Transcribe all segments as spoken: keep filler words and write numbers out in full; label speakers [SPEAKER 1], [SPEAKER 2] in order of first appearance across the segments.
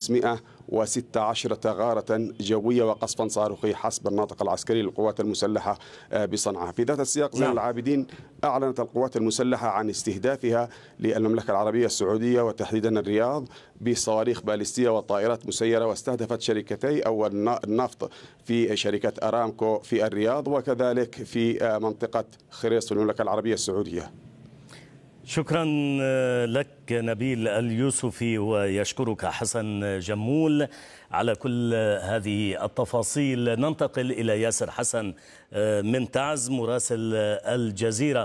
[SPEAKER 1] وخمسمائة وستة عشر غارة جوية وقصفا صاروخي حسب الناطق العسكري للقوات المسلحة بصنعاء. في ذات السياق زين العابدين، أعلنت القوات المسلحة عن استهدافها للمملكة العربية السعودية وتحديدا الرياض بصواريخ باليستية وطائرات مسيرة، واستهدفت شركتي أو النفط في شركة أرامكو في الرياض وكذلك في منطقة خريص في المملكة العربية السعودية.
[SPEAKER 2] شكرا لك نبيل اليوسفي، ويشكرك حسن جمول على كل هذه التفاصيل. ننتقل إلى ياسر حسن من تعز مراسل الجزيرة.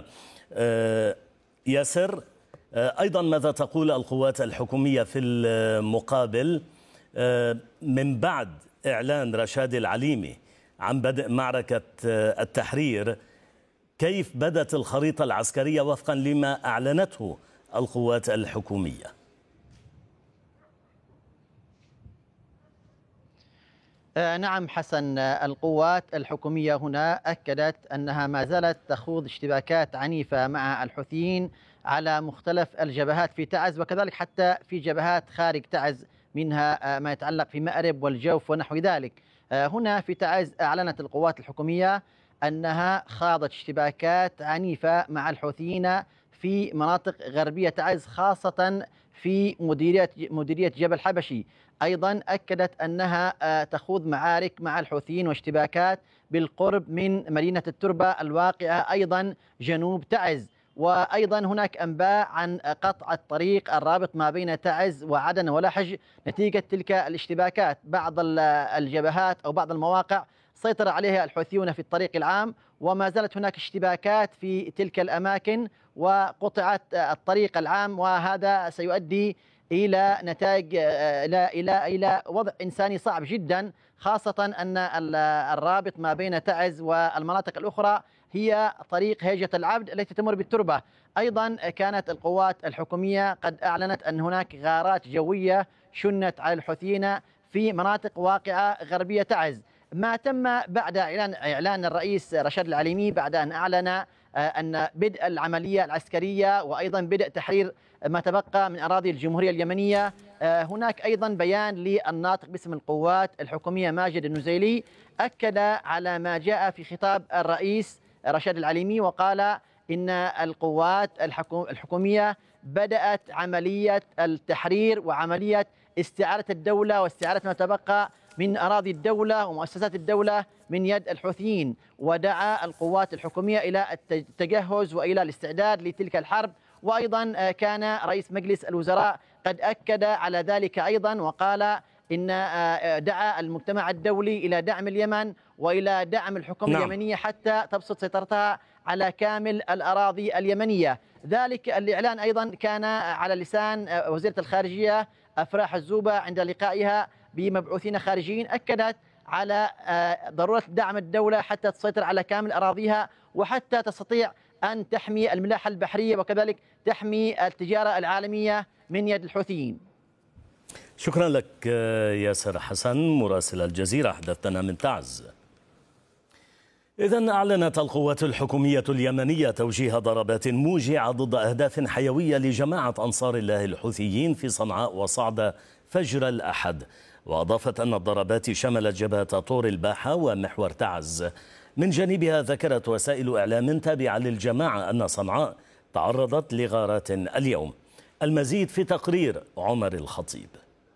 [SPEAKER 2] ياسر، أيضا ماذا تقول القوات الحكومية في المقابل من بعد إعلان رشاد العليمي عن بدء معركة التحرير؟ كيف بدت الخريطة العسكرية وفقا لما أعلنته القوات الحكومية؟
[SPEAKER 3] نعم حسن، القوات الحكومية هنا أكدت أنها ما زالت تخوض اشتباكات عنيفة مع الحوثيين على مختلف الجبهات في تعز، وكذلك حتى في جبهات خارج تعز، منها ما يتعلق في مأرب والجوف ونحو ذلك. هنا في تعز أعلنت القوات الحكومية أنها خاضت اشتباكات عنيفة مع الحوثيين في مناطق غربية تعز، خاصة في مديرية مديرية جبل حبشي. أيضا أكدت أنها تخوض معارك مع الحوثيين واشتباكات بالقرب من مدينة التربة الواقعة أيضا جنوب تعز. وأيضا هناك أنباء عن قطع الطريق الرابط ما بين تعز وعدن ولحج نتيجة تلك الاشتباكات. بعض الجبهات أو بعض المواقع سيطر عليها الحوثيون في الطريق العام، وما زالت هناك اشتباكات في تلك الأماكن وقطعت الطريق العام، وهذا سيؤدي إلى نتائج إلى إلى إلى وضع إنساني صعب جدا، خاصة أن الرابط ما بين تعز والمناطق الأخرى هي طريق هيجة العبد التي تمر بالتربة. أيضا كانت القوات الحكومية قد أعلنت أن هناك غارات جوية شنت على الحوثيين في مناطق واقعة غربية تعز. ما تم بعد إعلان إعلان الرئيس رشاد العليمي بعد أن أعلن أن بدء العملية العسكرية وأيضا بدء تحرير ما تبقى من أراضي الجمهورية اليمنية، هناك أيضا بيان للناطق باسم القوات الحكومية ماجد النزيلي أكد على ما جاء في خطاب الرئيس رشاد العليمي، وقال إن القوات الحكومية بدأت عملية التحرير وعملية استعادة الدولة واستعادة ما تبقى من أراضي الدولة ومؤسسات الدولة من يد الحوثيين. ودعا القوات الحكومية إلى التجهز وإلى الاستعداد لتلك الحرب. وأيضا كان رئيس مجلس الوزراء قد أكد على ذلك أيضا، وقال إن دعا المجتمع الدولي إلى دعم اليمن وإلى دعم الحكومة نعم. اليمنية حتى تبسط سيطرتها على كامل الأراضي اليمنية. ذلك الإعلان أيضا كان على لسان وزيرة الخارجية أفراح الزوبة عند لقائها بمبعوثين خارجيين، أكدت على ضرورة دعم الدولة حتى تسيطر على كامل أراضيها وحتى تستطيع أن تحمي الملاحة البحرية وكذلك تحمي التجارة العالمية من يد الحوثيين.
[SPEAKER 2] شكرا لك ياسر حسن مراسل الجزيرة، حدثتنا من تعز. إذن أعلنت القوات الحكومية اليمنية توجيه ضربات موجعة ضد أهداف حيوية لجماعة أنصار الله الحوثيين في صنعاء وصعدة فجر الأحد، وأضافت أن الضربات شملت جبهة طور الباحة ومحور تعز. من جانبها ذكرت وسائل إعلام تابعة للجماعة أن صنعاء تعرضت لغارات اليوم. المزيد في تقرير عمر الخطيب.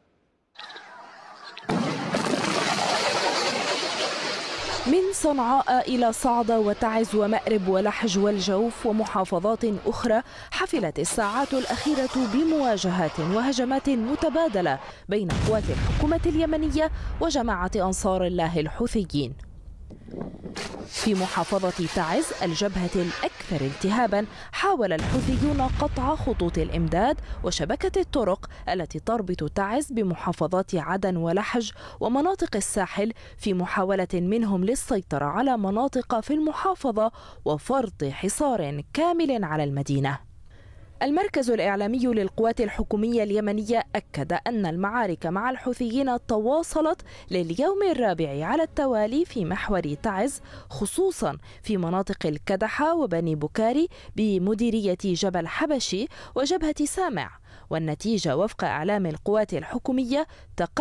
[SPEAKER 4] من صنعاء إلى صعدة وتعز ومأرب ولحج والجوف ومحافظات أخرى، حفلت الساعات الأخيرة بمواجهات وهجمات متبادلة بين قوات الحكومة اليمنية وجماعة أنصار الله الحوثيين. في محافظة تعز الجبهة الأكثر التهابا، حاول الحوثيون قطع خطوط الإمداد وشبكة الطرق التي تربط تعز بمحافظات عدن ولحج ومناطق الساحل، في محاولة منهم للسيطرة على مناطق في المحافظة وفرض حصار كامل على المدينة. المركز الإعلامي للقوات الحكومية اليمنية أكد أن المعارك مع الحوثيين تواصلت لليوم الرابع على التوالي في محور تعز، خصوصا في مناطق الكدحة وبني بكاري بمديرية جبل حبشي وجبهة سامع، والنتيجة وفق إعلام القوات الحكومية